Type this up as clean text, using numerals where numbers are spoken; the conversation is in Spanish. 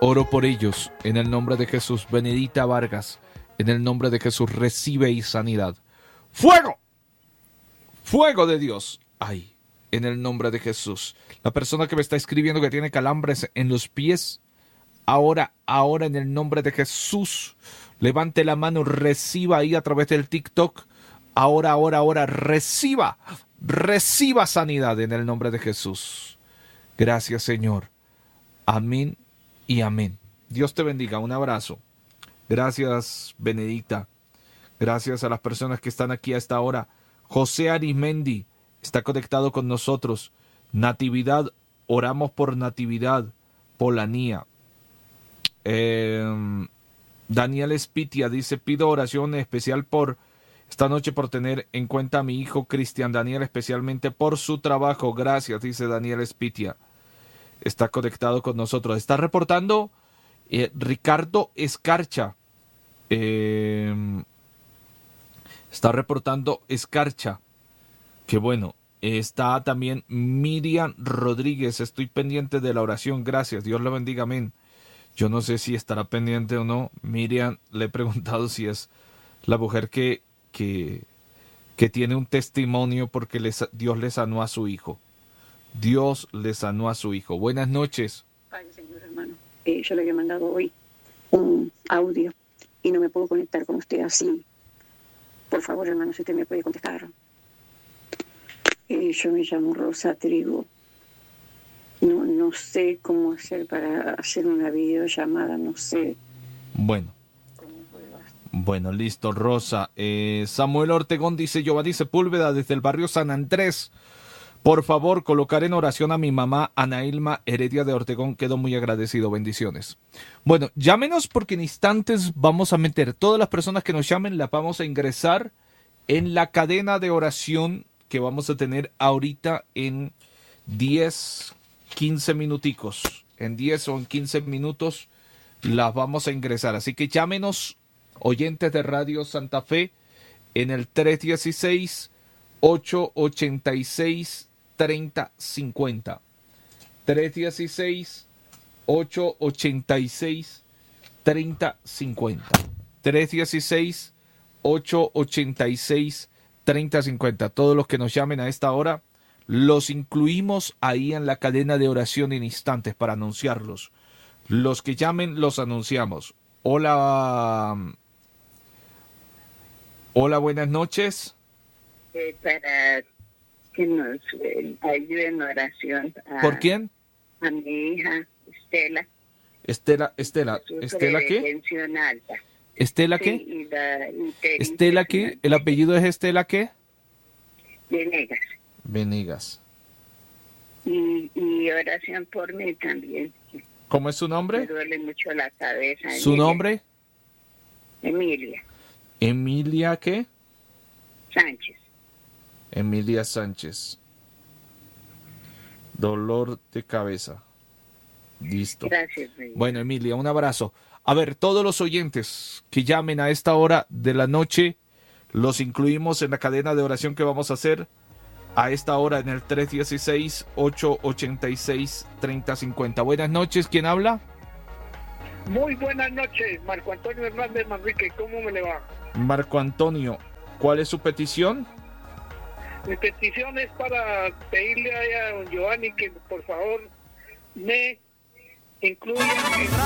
Oro por ellos en el nombre de Jesús. Benedita Vargas, en el nombre de Jesús, recibe y sanidad. ¡Fuego! ¡Fuego de Dios! ¡Ay! En el nombre de Jesús. La persona que me está escribiendo que tiene calambres en los pies, ahora en el nombre de Jesús, levante la mano, reciba ahí a través del TikTok. Ahora, reciba sanidad en el nombre de Jesús. Gracias, Señor. Amén y amén. Dios te bendiga. Un abrazo. Gracias, Benedicta. Gracias a las personas que están aquí a esta hora. José Arismendi está conectado con nosotros. Natividad, oramos por Natividad, Polanía. Daniel Espitia dice, pido oración especial por esta noche por tener en cuenta a mi hijo Cristian Daniel, especialmente por su trabajo. Gracias, dice Daniel Espitia. Está conectado con nosotros. Está reportando Ricardo Escarcha. Está reportando Escarcha. Que bueno. Está también Miriam Rodríguez. Estoy pendiente de la oración. Gracias. Dios la bendiga. Amén. Yo no sé si estará pendiente o no. Miriam, le he preguntado si es la mujer que tiene un testimonio porque Dios le sanó a su hijo. Dios le sanó a su hijo. Buenas noches. Ay, señor hermano, yo le había mandado hoy un audio y no me puedo conectar con usted así. Por favor, hermano, si usted me puede contestar. Yo me llamo Rosa Trigo. No sé cómo hacer para hacer una videollamada, no sé. Bueno, listo, Rosa. Samuel Ortegón dice, Giovanni Sepúlveda desde el barrio San Andrés. Por favor, colocar en oración a mi mamá Ana Ilma Heredia de Ortegón. Quedo muy agradecido. Bendiciones. Bueno, llámenos porque en instantes vamos a meter todas las personas que nos llamen, las vamos a ingresar en la cadena de oración que vamos a tener ahorita en 10, 15 minuticos. En 10 o en 15 minutos las vamos a ingresar. Así que llámenos, oyentes de Radio Santa Fe, en el 316-886-3050. 316-886-3050. 316-886-3050. Todos los que nos llamen a esta hora, los incluimos ahí en la cadena de oración en instantes para anunciarlos. Los que llamen, los anunciamos. Hola, buenas noches. Para que nos ayude en oración. ¿Por quién? A mi hija, Estela. ¿Estela qué? Tensión alta. ¿Estela Sí, qué? y ¿Estela qué? ¿El apellido es Estela qué? Venegas. Y oración por mí también. ¿Cómo es su nombre? Me duele mucho la cabeza. ¿Su nombre? Emilia. ¿Emilia qué? Sánchez. Emilia Sánchez. Dolor de cabeza. Listo. Gracias, Emilia. Bueno, Emilia, un abrazo. A ver, todos los oyentes que llamen a esta hora de la noche, los incluimos en la cadena de oración que vamos a hacer a esta hora en el 316-886-3050. Buenas noches, ¿quién habla? Muy buenas noches, Marco Antonio Hernández Manrique, ¿cómo me le va? Marco Antonio, ¿cuál es su petición? Mi petición es para pedirle a don Giovanni que por favor me incluya en